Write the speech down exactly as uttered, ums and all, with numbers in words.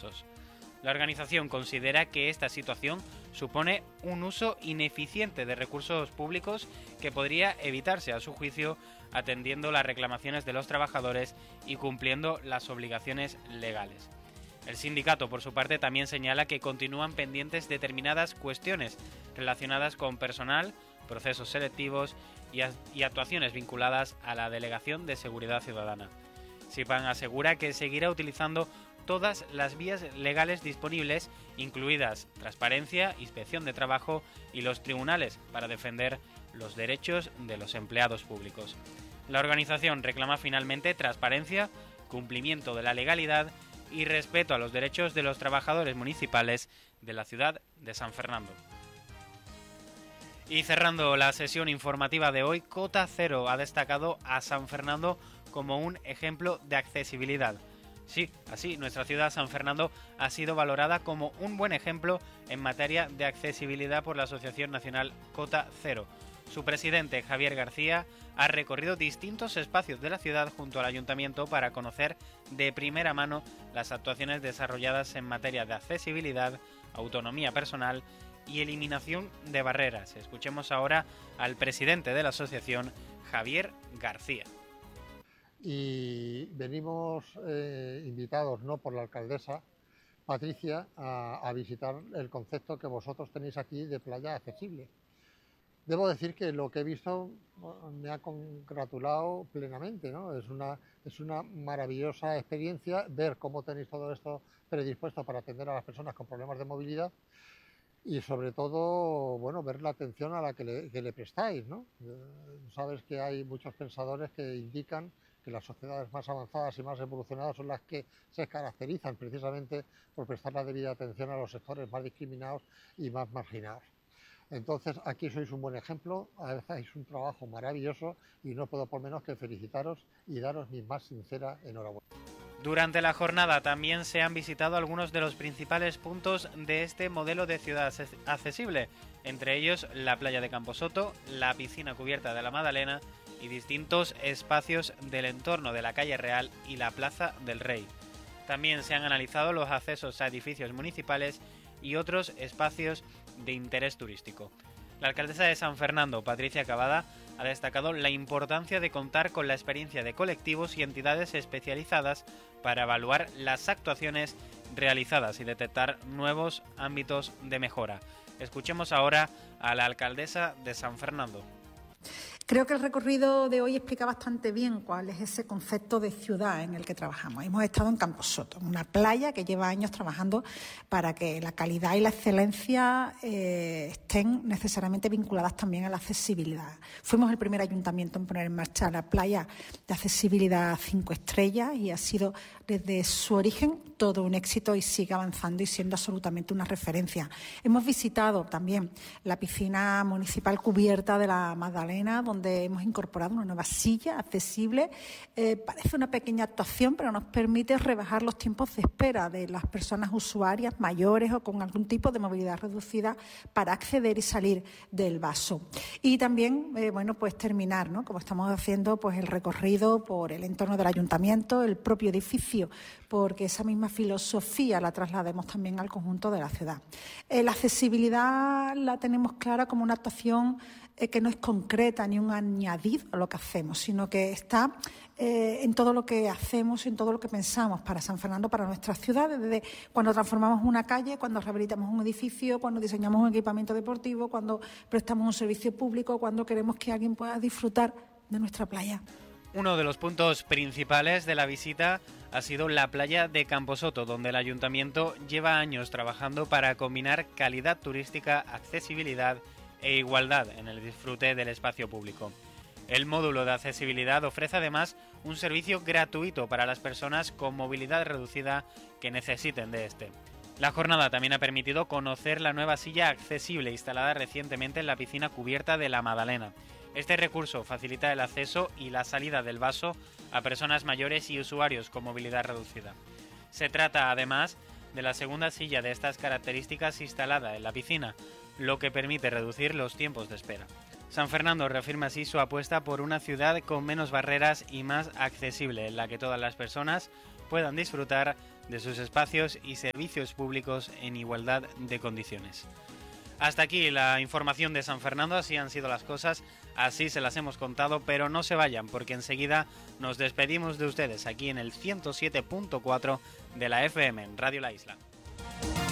accesos. La organización considera que esta situación supone un uso ineficiente de recursos públicos que podría evitarse, a su juicio, atendiendo las reclamaciones de los trabajadores y cumpliendo las obligaciones legales. El sindicato, por su parte, también señala que continúan pendientes determinadas cuestiones relacionadas con personal, procesos selectivos y, a- y actuaciones vinculadas a la Delegación de Seguridad Ciudadana. SIPAN asegura que seguirá utilizando todas las vías legales disponibles, incluidas transparencia, inspección de trabajo y los tribunales, para defender los derechos de los empleados públicos. La organización reclama finalmente transparencia, cumplimiento de la legalidad y respeto a los derechos de los trabajadores municipales de la ciudad de San Fernando. Y cerrando la sesión informativa de hoy, Cota Cero ha destacado a San Fernando como un ejemplo de accesibilidad. Sí, así, nuestra ciudad, San Fernando, ha sido valorada como un buen ejemplo en materia de accesibilidad por la Asociación Nacional Cota Cero. Su presidente, Javier García, ha recorrido distintos espacios de la ciudad junto al ayuntamiento para conocer de primera mano las actuaciones desarrolladas en materia de accesibilidad, autonomía personal y eliminación de barreras. Escuchemos ahora al presidente de la asociación, Javier García. Y venimos eh, invitados, ¿no?, por la alcaldesa Patricia a, a visitar el concepto que vosotros tenéis aquí de playa accesible. Debo decir que lo que he visto me ha congratulado plenamente, ¿no? Es una, es una maravillosa experiencia ver cómo tenéis todo esto predispuesto para atender a las personas con problemas de movilidad y sobre todo, bueno, ver la atención a la que le, que le prestáis, ¿no? Eh, sabes que hay muchos pensadores que indican que las sociedades más avanzadas y más evolucionadas son las que se caracterizan precisamente por prestar la debida atención a los sectores más discriminados y más marginados. Entonces, aquí sois un buen ejemplo, hacéis un trabajo maravilloso y no puedo por menos que felicitaros y daros mi más sincera enhorabuena. Durante la jornada también se han visitado algunos de los principales puntos de este modelo de ciudad accesible, entre ellos la playa de Camposoto, la piscina cubierta de la Madalena y distintos espacios del entorno de la calle Real y la Plaza del Rey. También se han analizado los accesos a edificios municipales y otros espacios de interés turístico. La alcaldesa de San Fernando, Patricia Cavada, ha destacado la importancia de contar con la experiencia de colectivos y entidades especializadas para evaluar las actuaciones realizadas y detectar nuevos ámbitos de mejora. Escuchemos ahora a la alcaldesa de San Fernando. Creo que el recorrido de hoy explica bastante bien cuál es ese concepto de ciudad en el que trabajamos. Hemos estado en Camposoto, una playa que lleva años trabajando para que la calidad y la excelencia eh, estén necesariamente vinculadas también a la accesibilidad. Fuimos el primer ayuntamiento en poner en marcha la playa de accesibilidad cinco estrellas y ha sido desde su origen todo un éxito y sigue avanzando y siendo absolutamente una referencia. Hemos visitado también la piscina municipal cubierta de la Magdalena, donde hemos incorporado una nueva silla accesible. Eh, parece una pequeña actuación, pero nos permite rebajar los tiempos de espera de las personas usuarias mayores o con algún tipo de movilidad reducida para acceder y salir del vaso. Y también, eh, bueno, pues terminar, ¿no?, como estamos haciendo, pues el recorrido por el entorno del ayuntamiento, el propio edificio, porque esa misma filosofía la traslademos también al conjunto de la ciudad. Eh, la accesibilidad la tenemos clara como una actuación eh, que no es concreta ni un añadido a lo que hacemos, sino que está eh, en todo lo que hacemos, en todo lo que pensamos para San Fernando, para nuestra ciudad, desde cuando transformamos una calle, cuando rehabilitamos un edificio, cuando diseñamos un equipamiento deportivo, cuando prestamos un servicio público, cuando queremos que alguien pueda disfrutar de nuestra playa. Uno de los puntos principales de la visita ha sido la playa de Camposoto, donde el ayuntamiento lleva años trabajando para combinar calidad turística, accesibilidad e igualdad en el disfrute del espacio público. El módulo de accesibilidad ofrece además un servicio gratuito para las personas con movilidad reducida que necesiten de este. La jornada también ha permitido conocer la nueva silla accesible instalada recientemente en la piscina cubierta de la Madalena. Este recurso facilita el acceso y la salida del vaso a personas mayores y usuarios con movilidad reducida. Se trata, además, de la segunda silla de estas características instalada en la piscina, lo que permite reducir los tiempos de espera. San Fernando reafirma así su apuesta por una ciudad con menos barreras y más accesible, en la que todas las personas puedan disfrutar de sus espacios y servicios públicos en igualdad de condiciones. Hasta aquí la información de San Fernando, así han sido las cosas, así se las hemos contado, pero no se vayan porque enseguida nos despedimos de ustedes aquí en el ciento siete punto cuatro de la F M en Radio La Isla.